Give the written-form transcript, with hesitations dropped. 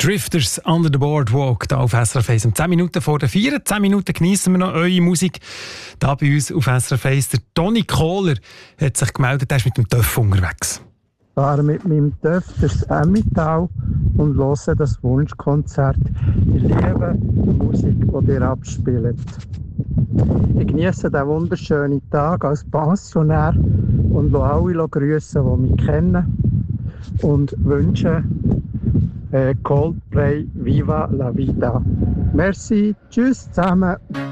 Drifters Under the Boardwalk hier auf SRF 1. Um 10 Minuten vor der 4. 10 Minuten geniessen wir noch eure Musik. Hier bei uns auf SRF 1. Der Toni Kohler hat sich gemeldet, er ist mit dem Töff unterwegs. Ich fahre mit meinem Töff durchs Emmental und höre das Wunschkonzert. Ich liebe die Musik, die ihr abspielt. Ich genieße diesen wunderschönen Tag als Pensionär und lasse alle grüßen, die mich kennen. Und wünsche Coldplay Viva la Vida. Merci, tschüss zusammen.